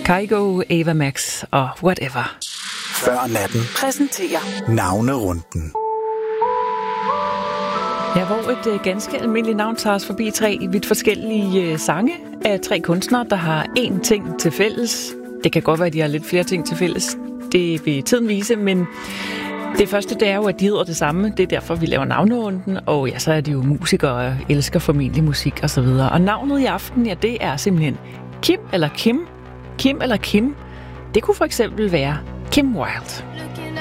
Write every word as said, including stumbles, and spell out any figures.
Kygo, Ava Max og Whatever. Før natten præsenterer navnerunden. Ja, hvor et uh, ganske almindeligt navn tager os forbi tre vidt forskellige uh, sange af tre kunstnere, der har én ting til fælles. Det kan godt være, at de har lidt flere ting til fælles. Det vil tiden vise, men det første, det er jo, at de hedder det samme. Det er derfor, vi laver navnerunden. Og ja, så er de jo musikere og elsker formentlig musik og så videre. Og navnet i aften, ja, det er simpelthen Kim eller Kim. Kim eller Kim. Det kunne for eksempel være Kim Wilde.